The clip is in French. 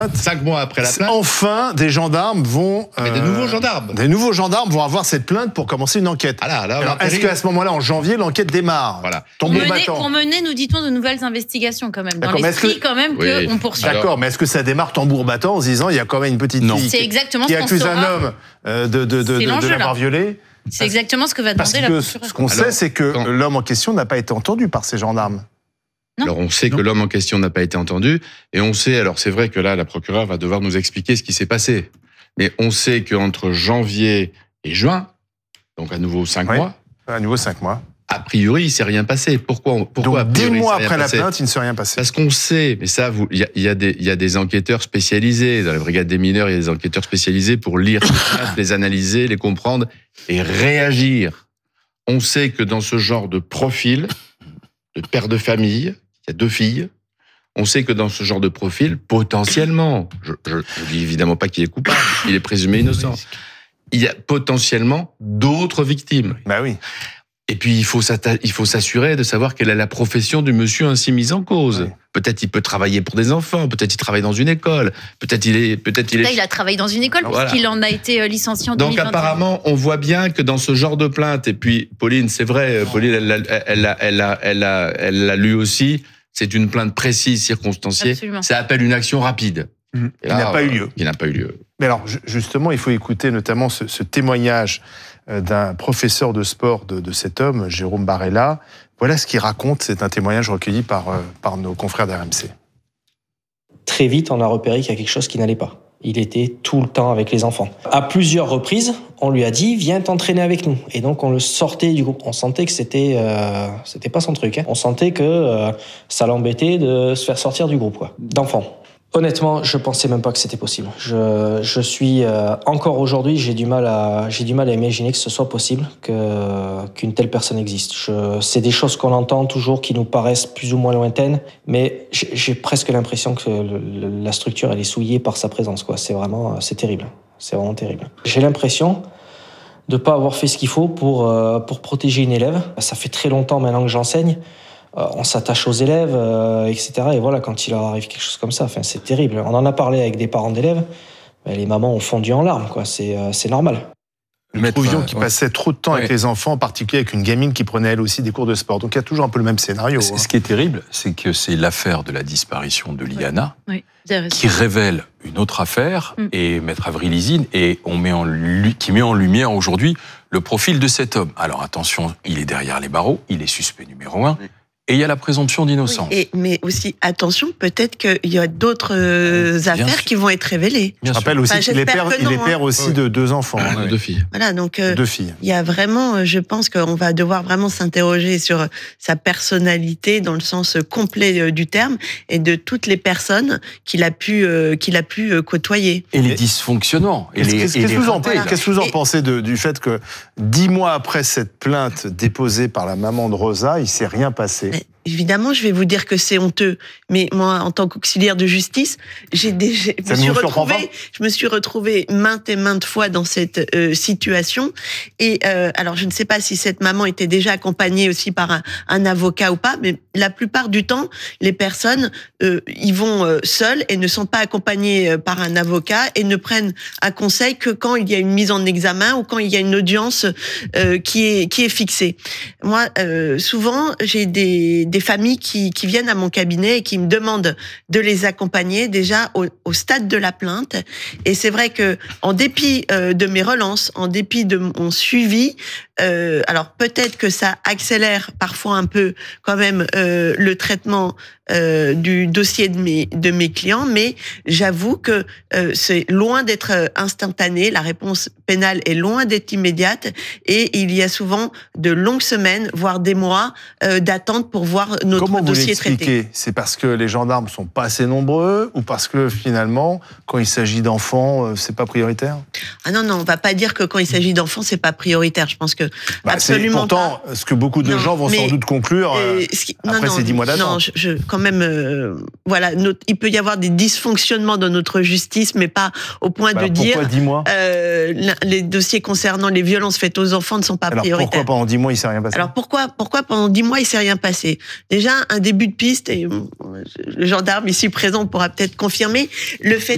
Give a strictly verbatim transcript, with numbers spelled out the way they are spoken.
Cinq mois après la plainte. Enfin, des gendarmes vont... Mais euh, des nouveaux gendarmes. Des nouveaux gendarmes vont avoir cette plainte pour commencer une enquête. Ah là, là, Alors, est-ce qu'à ce moment-là, en janvier, l'enquête démarre? Voilà. Pour mener, pour mener, nous dit-on, de nouvelles investigations quand même. Dans l'esprit, que... quand même, oui. qu'on poursuit. D'accord, mais est-ce que ça démarre tambour battant en se disant il y a quand même une petite non. fille C'est exactement qui ce qu'on accuse saura. un homme euh, de, de, de, de, de l'avoir violée? C'est exactement ce que va demander Parce la que procureure. Ce qu'on sait, c'est que quand... l'homme en question n'a pas été entendu par ces gendarmes. Non. Alors on sait non. que l'homme en question n'a pas été entendu, et on sait, alors c'est vrai que là la procureure va devoir nous expliquer ce qui s'est passé, mais on sait qu'entre janvier et juin, donc à nouveau cinq oui, mois, à nouveau cinq mois, a priori il s'est rien passé. Pourquoi, pourquoi Donc dix mois après la plainte, il ne s'est rien passé. Parce qu'on sait, mais ça, il y a, y, a des, y a des enquêteurs spécialisés dans la brigade des mineurs, il y a des enquêteurs spécialisés pour lire les plaintes, les analyser, les comprendre et réagir. On sait que dans ce genre de profil de père de famille, il y a deux filles. On sait que dans ce genre de profil, potentiellement, je ne dis évidemment pas qu'il est coupable, il est présumé innocent, il y a potentiellement d'autres victimes. Bah oui. Et puis, il faut, il faut s'assurer de savoir quelle est la profession du monsieur ainsi mis en cause. Oui. Peut-être il peut travailler pour des enfants, peut-être il travaille dans une école, peut-être il est... Peut-être il, est... Là, il a travaillé dans une école, voilà. puisqu'il en a été licencié en deux mille vingt et un. Donc apparemment, on voit bien que dans ce genre de plainte, et puis Pauline, c'est vrai, Pauline, elle l'a elle a, elle a, elle a, elle a lu aussi, c'est une plainte précise, circonstanciée, Absolument. Ça appelle une action rapide. Mmh. Qui n'a pas eu lieu. Qui n'a pas eu lieu. Mais alors, justement, il faut écouter notamment ce, ce témoignage d'un professeur de sport de, de cet homme, Jérôme Barella. Voilà ce qu'il raconte, c'est un témoignage recueilli par, par nos confrères d'R M C. Très vite, on a repéré qu'il y a quelque chose qui n'allait pas. Il était tout le temps avec les enfants. À plusieurs reprises, on lui a dit « viens t'entraîner avec nous ». Et donc, on le sortait du groupe. On sentait que c'était, euh, c'était pas son truc. Hein. On sentait que euh, ça l'embêtait de se faire sortir du groupe, quoi, d'enfants. Honnêtement, je pensais même pas que c'était possible. Je, je suis euh, encore aujourd'hui, j'ai du mal à, j'ai du mal à imaginer que ce soit possible, que qu'une telle personne existe. Je, c'est des choses qu'on entend toujours, qui nous paraissent plus ou moins lointaines, mais j'ai, j'ai presque l'impression que le, le, la structure elle est souillée par sa présence, quoi. C'est vraiment, c'est terrible. C'est vraiment terrible. J'ai l'impression de pas avoir fait ce qu'il faut pour euh, pour protéger une élève. Ça fait très longtemps maintenant que j'enseigne. Euh, on s'attache aux élèves, euh, et cetera. Et voilà, quand il leur arrive quelque chose comme ça, enfin, c'est terrible. On en a parlé avec des parents d'élèves, ben, les mamans ont fondu en larmes, quoi. C'est, euh, c'est normal. Nous trouvions qu'il passait trop de temps ouais. avec les enfants, en particulier avec une gamine qui prenait elle aussi des cours de sport. Donc il y a toujours un peu le même scénario. Ce hein. qui est terrible, c'est que c'est l'affaire de la disparition de Liana oui. qui révèle une autre affaire, mm. et Maître Avril Isine, et on met en, qui met en lumière aujourd'hui le profil de cet homme. Alors attention, il est derrière les barreaux, il est suspect numéro un. Oui. Et il y a la présomption d'innocence. Oui, et, mais aussi, attention, peut-être qu'il y a d'autres euh, affaires sûr. qui vont être révélées. Je rappelle aussi enfin, qu'il est père, il est père hein. aussi oui. de deux enfants. Ah, hein. Deux filles. Voilà, donc euh, deux filles. Il y a vraiment, je pense qu'on va devoir vraiment s'interroger sur sa personnalité dans le sens complet du terme et de toutes les personnes qu'il a pu, euh, qu'il a pu côtoyer. Et les dysfonctionnements. Et les, qu'est-ce, et qu'est-ce, les que vous en, voilà. qu'est-ce que vous en et... pensez de, du fait que dix mois après cette plainte déposée par la maman de Rosa, il ne s'est rien passé? Mais... Évidemment, je vais vous dire que c'est honteux, mais moi, en tant qu'auxiliaire de justice, j'ai déjà, je me suis retrouvée, je me suis retrouvée maintes et maintes fois dans cette euh, situation. Et euh, alors, je ne sais pas si cette maman était déjà accompagnée aussi par un, un avocat ou pas, mais la plupart du temps, les personnes, euh, ils vont euh, seules et ne sont pas accompagnées par un avocat et ne prennent un conseil que quand il y a une mise en examen ou quand il y a une audience euh, qui est qui est fixée. Moi, euh, souvent, j'ai des des familles qui, qui viennent à mon cabinet et qui me demandent de les accompagner déjà au, au stade de la plainte. Et c'est vrai que, en dépit euh, de mes relances, en dépit de mon suivi, euh, alors peut-être que ça accélère parfois un peu quand même euh, le traitement euh, du dossier de mes de mes clients, mais j'avoue que euh, c'est loin d'être instantané. La réponse pénale est loin d'être immédiate et il y a souvent de longues semaines, voire des mois euh, d'attente pour voir notre Comment dossier vous traité. C'est parce que les gendarmes sont pas assez nombreux ou parce que finalement, quand il s'agit d'enfants, c'est pas prioritaire? Ah non, non, on va pas dire que quand il s'agit d'enfants, c'est pas prioritaire. Je pense que bah, absolument c'est pourtant pas. Ce que beaucoup de non, gens vont sans doute conclure euh, qui, après non, ces dix mois d'attente. Non, je, je, quand même, euh, voilà, notre, il peut y avoir des dysfonctionnements dans notre justice, mais pas au point bah, de pourquoi dire dix mois euh, les dossiers concernant les violences faites aux enfants ne sont pas Alors, prioritaires. Pourquoi pendant dix mois il s'est rien passé? Alors pourquoi, pourquoi pendant dix mois il s'est rien passé? Déjà un début de piste, et le gendarme ici présent pourra peut-être confirmer, le fait